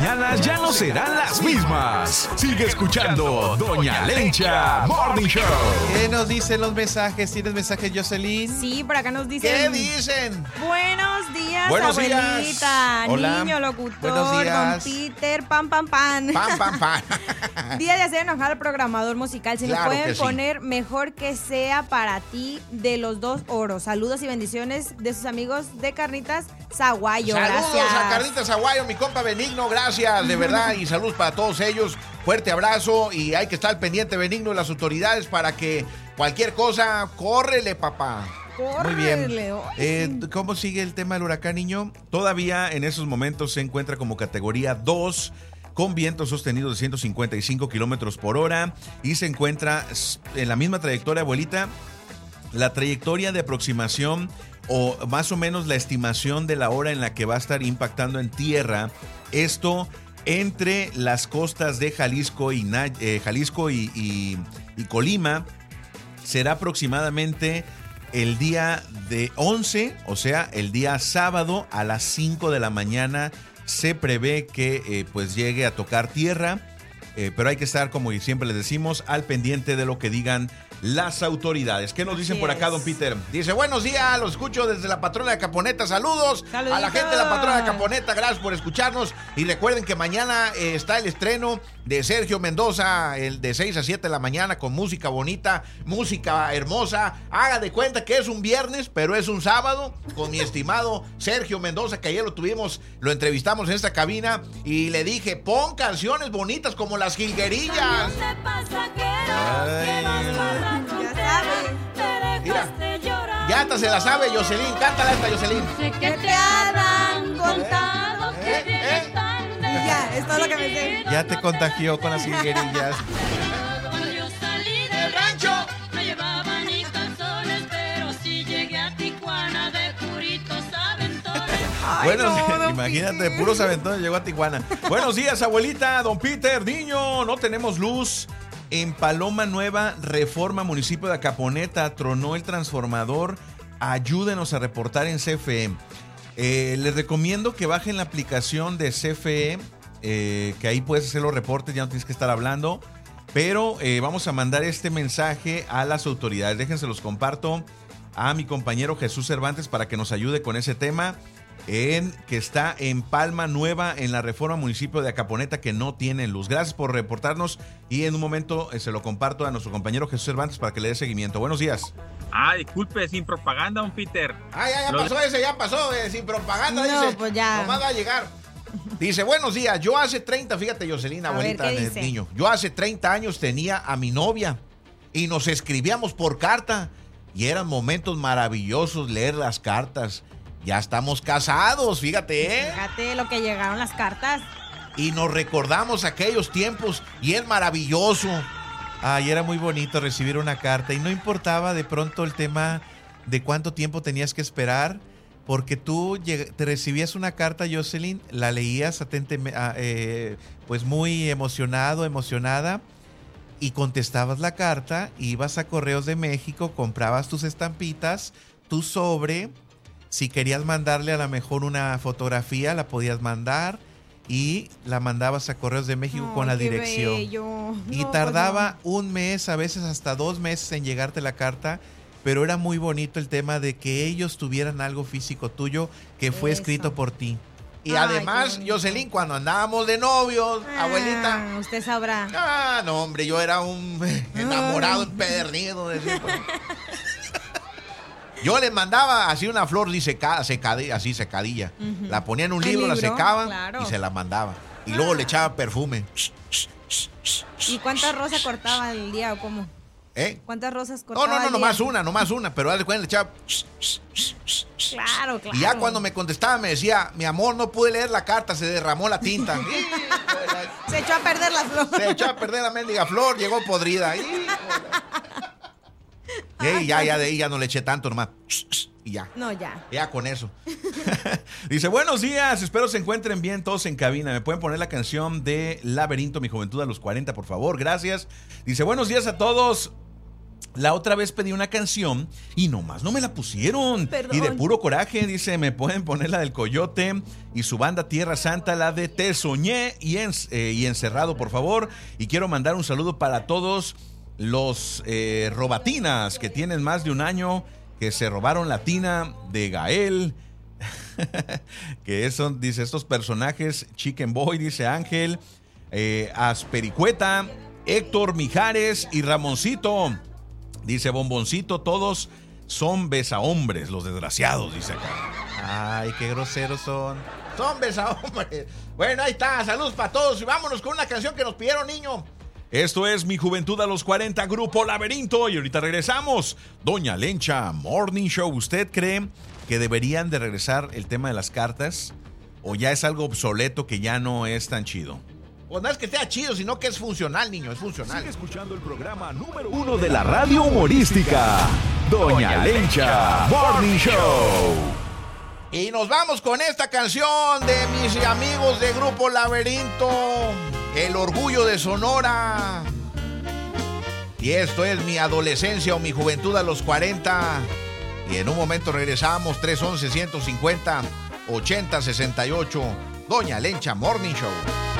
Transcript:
mañanas ya no serán las mismas. Sigue escuchando Doña Lencha Morning Show. ¿Qué nos dicen los mensajes? ¿Tienes mensajes, Jocelyn? Sí, por acá nos dicen. ¿Qué dicen? Buenos días, Buenos abuelita, días. Hola. niño locutor, Buenos días. don Peter, pan. Pam, pam, pam. Día de hacer enojar al programador musical. Si Claro nos pueden que sí. poner Mejor que sea para ti de los dos oros. Saludos y bendiciones de sus amigos de Carnitas Zaguayo. Saludos Gracias. a Carnitas Aguayo, mi compa Benigno, gracias, de verdad, y saludos para todos ellos. Fuerte abrazo y hay que estar pendiente, Benigno, de las autoridades para que cualquier cosa, córrele, papá. Muy bien. Córrele. ¿Cómo sigue el tema del huracán, niño? Todavía en esos momentos se encuentra como categoría 2 con vientos sostenidos de 155 kilómetros por hora y se encuentra en la misma trayectoria, abuelita. La trayectoria de aproximación o más o menos la estimación de la hora en la que va a estar impactando en tierra, esto entre las costas de Jalisco y Colima, será aproximadamente el día de 11, o sea, el día sábado a las 5 de la mañana se prevé que pues llegue a tocar tierra, pero hay que estar, como siempre les decimos, al pendiente de lo que digan las autoridades. ¿Qué nos dicen por acá, don Peter? Dice, buenos días, los escucho desde la patrona de Caponeta. Saludos Saluditos. a la gente de la patrona de Caponeta. Gracias por escucharnos. Y recuerden que mañana está el estreno de Sergio Mendoza, el de 6 a 7 de la mañana, con música bonita, música hermosa. Haga de cuenta que es un viernes, pero es un sábado, con mi estimado Sergio Mendoza, que ayer lo entrevistamos en esta cabina y le dije, pon canciones bonitas como Las Jilguerillas. Mira, ya hasta se la sabe, Jocelyn. Cántala esta, Jocelyn. Sé que te habrán contado que vienes tarde. Ya, es todo lo que me sé. Ya te contagió con las jilguerillas. Cuando yo salí del rancho, no llevaba ni calzones, pero sí llegué a Tijuana de puritos aventones. Bueno, no, don imagínate, Peter. puros aventones llegó a Tijuana. Buenos días, abuelita, don Peter, niño, no tenemos luz. En Paloma Nueva, Reforma, municipio de Acaponeta, tronó el transformador. Ayúdenos a reportar en CFE. Les recomiendo que bajen la aplicación de CFE, que ahí puedes hacer los reportes, ya no tienes que estar hablando. Pero vamos a mandar este mensaje a las autoridades. Déjense los comparto a mi compañero Jesús Cervantes para que nos ayude con ese tema. Que está en Palma Nueva, en la Reforma, municipio de Acaponeta, que no tiene luz. Gracias por reportarnos y en un momento se lo comparto a nuestro compañero Jesús Cervantes para que le dé seguimiento. Buenos días. Disculpe, sin propaganda, don Peter. Ya pasó ese, ya pasó, sin propaganda, No, dice. pues ya. Nomás va a llegar. Dice, buenos días, yo hace 30, fíjate, Jocelyn, abuelita ver, ¿qué del dice? niño. Yo hace 30 años tenía a mi novia y nos escribíamos por carta y eran momentos maravillosos leer las cartas. Ya estamos casados, fíjate, Fíjate lo que llegaron las cartas. Y nos recordamos aquellos tiempos y es maravilloso. Ay, era muy bonito recibir una carta y no importaba de pronto el tema de cuánto tiempo tenías que esperar, porque tú te recibías una carta, Jocelyn, la leías pues muy emocionado, emocionada, y contestabas la carta, ibas a Correos de México, comprabas tus estampitas, tu sobre. Si querías mandarle a lo mejor una fotografía, la podías mandar y la mandabas a Correos de México con la Qué dirección. bello. Y No, tardaba pues un mes, a veces hasta 2 meses en llegarte la carta, pero era muy bonito el tema de que ellos tuvieran algo físico tuyo que fue Eso. escrito por ti. Y Ay, además, qué bonito. Jocelyn, cuando andábamos de novios, no. abuelita. Usted sabrá. No, hombre, yo era un enamorado empedernido. Yo le mandaba así una flor así secadilla. Ujú. La ponía en un ¿El libro, la libro? secaba Claro. y se la mandaba. Y luego le echaba perfume. ¿Y cuántas rosas cortaba al día o cómo? ¿Cuántas rosas cortaba No, al día? nomás una, pero haz de cuenta, le echaba. Claro. Y ya cuando me contestaba me decía, mi amor, no pude leer la carta, se derramó la tinta. Se echó a perder la flor. Se echó a perder la mendiga flor, llegó podrida. Ya de ahí ya no le eché tanto nomás. Y ya. No, ya. Ya con eso. Dice, buenos días, espero se encuentren bien todos en cabina. ¿Me pueden poner la canción de Laberinto, mi juventud a los 40, por favor? Gracias. Dice, buenos días a todos. La otra vez pedí una canción y nomás no me la pusieron. Perdón. Y de puro coraje, dice, me pueden poner la del Coyote y su banda Tierra Santa, la de Te Soñé y Encerrado, por favor. Y quiero mandar un saludo para todos los robatinas que tienen más de un año, que se robaron la tina de Gael. Que son, dice, estos personajes, Chicken Boy, dice Ángel, Aspericueta, Héctor Mijares y Ramoncito. Dice Bomboncito, todos son besahombres, los desgraciados, dice acá. Ay, qué groseros son. Son besahombres. Bueno, ahí está. Saludos para todos. Y vámonos con una canción que nos pidieron, niño. Esto es Mi Juventud a los 40, Grupo Laberinto. Y ahorita regresamos. Doña Lencha, Morning Show. ¿Usted cree que deberían de regresar el tema de las cartas? ¿O ya es algo obsoleto que ya no es tan chido? Pues no es que sea chido, sino que es funcional, niño. Es funcional. Sigue escuchando el programa número 1 de la radio humorística, Doña Lencha Morning Show. Y nos vamos con esta canción de mis amigos de Grupo Laberinto, El Orgullo de Sonora. Y esto es Mi Adolescencia o Mi Juventud a los 40. Y en un momento regresamos, 311-150-8068. Doña Lencha Morning Show.